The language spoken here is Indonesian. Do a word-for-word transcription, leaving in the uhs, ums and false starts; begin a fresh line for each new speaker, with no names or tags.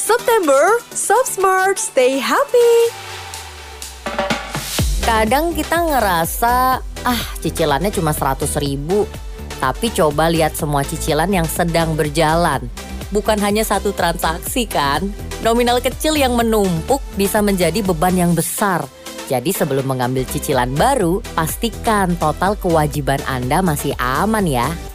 September, Shop Smart, stay happy.
Kadang kita ngerasa, ah cicilannya cuma seratus ribu. Tapi coba lihat semua cicilan yang sedang berjalan. Bukan hanya satu transaksi kan? Nominal kecil yang menumpuk bisa menjadi beban yang besar. Jadi sebelum mengambil cicilan baru, pastikan total kewajiban Anda masih aman ya.